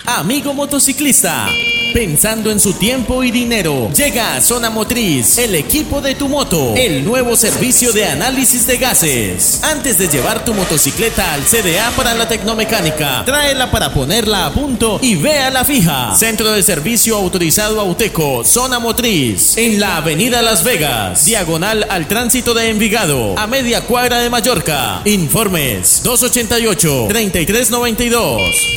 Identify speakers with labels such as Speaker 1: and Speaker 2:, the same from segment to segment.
Speaker 1: Amigo motociclista, pensando en su tiempo y dinero, llega a Zona Motriz, el equipo de tu moto, el nuevo servicio de análisis de gases. Antes de llevar tu motocicleta al CDA para la tecnomecánica, tráela para ponerla a punto y véala fija. Centro de servicio autorizado Auteco, Zona Motriz, en la avenida Las Vegas, diagonal al tránsito de Envigado, a media cuadra de Mallorca. Informes 288-3392,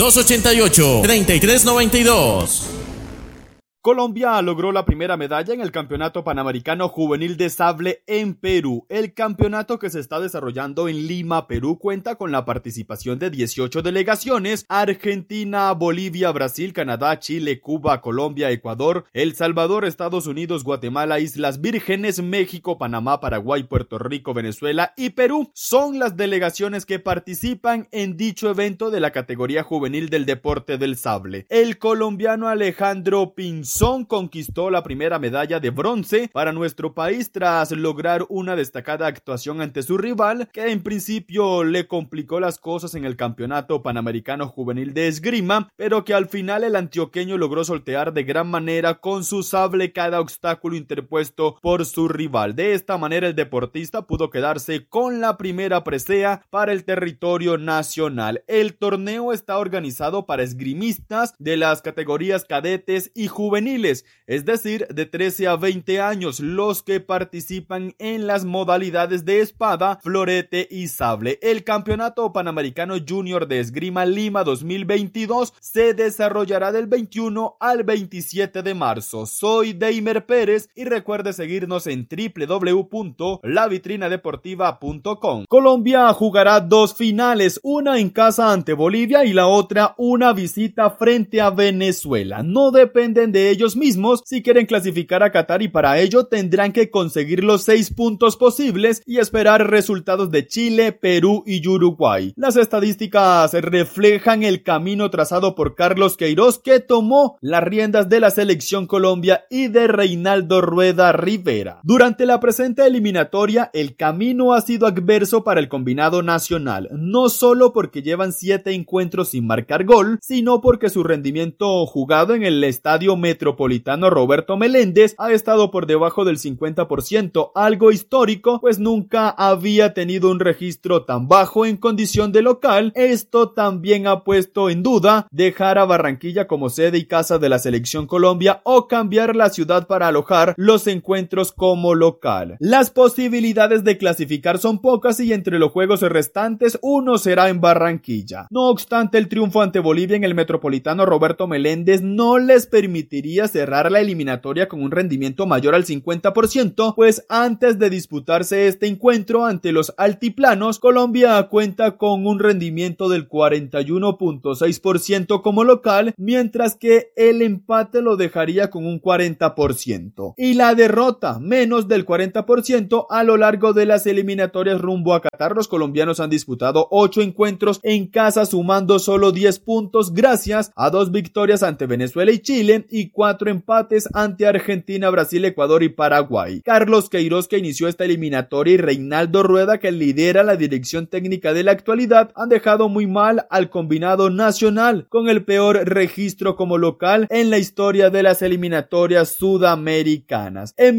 Speaker 1: 288-3392.
Speaker 2: Colombia logró la primera medalla en el Campeonato Panamericano Juvenil de Sable en Perú. El campeonato, que se está desarrollando en Lima, Perú, cuenta con la participación de 18 delegaciones: Argentina, Bolivia, Brasil, Canadá, Chile, Cuba, Colombia, Ecuador, El Salvador, Estados Unidos, Guatemala, Islas Vírgenes, México, Panamá, Paraguay, Puerto Rico, Venezuela y Perú. Son las delegaciones que participan en dicho evento de la categoría juvenil del deporte del sable. El colombiano Alejandro Pinzón conquistó la primera medalla de bronce para nuestro país tras lograr una destacada actuación ante su rival, que en principio le complicó las cosas en el Campeonato Panamericano Juvenil de Esgrima, pero que al final el antioqueño logró sortear de gran manera con su sable cada obstáculo interpuesto por su rival. De esta manera el deportista pudo quedarse con la primera presea para el territorio nacional. El torneo está organizado para esgrimistas de las categorías cadetes y juveniles, es decir, de 13 a 20 años, los que participan en las modalidades de espada, florete y sable. El Campeonato Panamericano Junior de Esgrima Lima 2022 se desarrollará del 21 al 27 de marzo. Soy Deimer Pérez y recuerde seguirnos en www.lavitrinadeportiva.com. Colombia jugará dos finales, una en casa ante Bolivia y la otra una visita frente a Venezuela. No dependen de ellos mismos si quieren clasificar a Qatar, y para ello tendrán que conseguir los 6 puntos posibles y esperar resultados de Chile, Perú y Uruguay. Las estadísticas reflejan el camino trazado por Carlos Queiroz, que tomó las riendas de la selección Colombia, y de Reinaldo Rueda Rivera. Durante la presente eliminatoria, el camino ha sido adverso para el combinado nacional, no solo porque llevan 7 encuentros sin marcar gol, sino porque su rendimiento jugado en el estadio metropolitano Roberto Meléndez ha estado por debajo del 50%, algo histórico, pues nunca había tenido un registro tan bajo en condición de local. Esto también ha puesto en duda dejar a Barranquilla como sede y casa de la selección Colombia o cambiar la ciudad para alojar los encuentros como local. Las posibilidades de clasificar son pocas y entre los juegos restantes uno será en Barranquilla. No obstante, el triunfo ante Bolivia en el metropolitano Roberto Meléndez no les permitiría cerrar la eliminatoria con un rendimiento mayor al 50%, pues antes de disputarse este encuentro ante los altiplanos, Colombia cuenta con un rendimiento del 41.6% como local, mientras que el empate lo dejaría con un 40%, y la derrota menos del 40%. A lo largo de las eliminatorias rumbo a Qatar, los colombianos han disputado 8 encuentros en casa, sumando solo 10 puntos gracias a 2 victorias ante Venezuela y Chile y 4 empates ante Argentina, Brasil, Ecuador y Paraguay. Carlos Queiroz, que inició esta eliminatoria, y Reinaldo Rueda, que lidera la dirección técnica de la actualidad, han dejado muy mal al combinado nacional, con el peor registro como local en la historia de las eliminatorias sudamericanas. En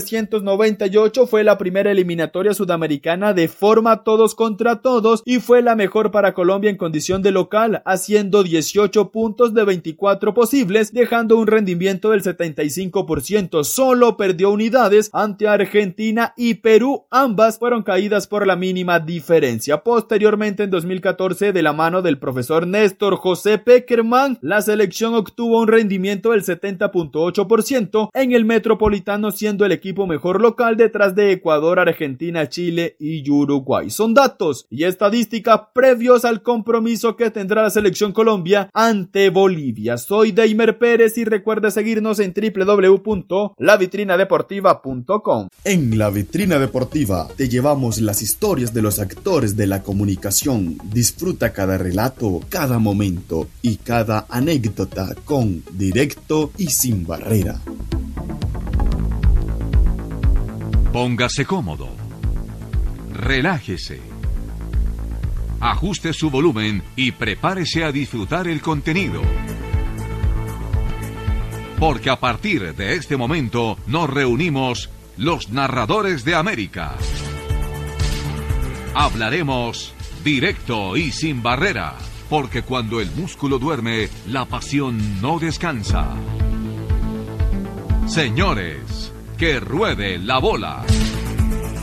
Speaker 2: 1998 fue la primera eliminatoria sudamericana de forma todos contra todos y fue la mejor para Colombia en condición de local, haciendo 18 puntos de 24 posibles, dejando un rendimiento del 75%. Solo perdió unidades ante Argentina y Perú, ambas fueron caídas por la mínima diferencia. Posteriormente, en 2014, de la mano del profesor Néstor José Peckerman, la selección obtuvo un rendimiento del 70.8% en el metropolitano, siendo el equipo mejor local detrás de Ecuador, Argentina, Chile y Uruguay. Son datos y estadísticas previos al compromiso que tendrá la selección Colombia ante Bolivia. Soy Deimer Pérez y recuerda seguirnos en www.lavitrinadeportiva.com.
Speaker 3: En La Vitrina Deportiva te llevamos las historias de los actores de la comunicación. Disfruta cada relato, cada momento y cada anécdota con directo y sin barrera.
Speaker 4: Póngase cómodo. Relájese. Ajuste su volumen y prepárese a disfrutar el contenido. porque a partir de este momento nos reunimos los narradores de América. Hablaremos directo y sin barrera, porque cuando el músculo duerme, la pasión no descansa. Señores, que ruede la bola.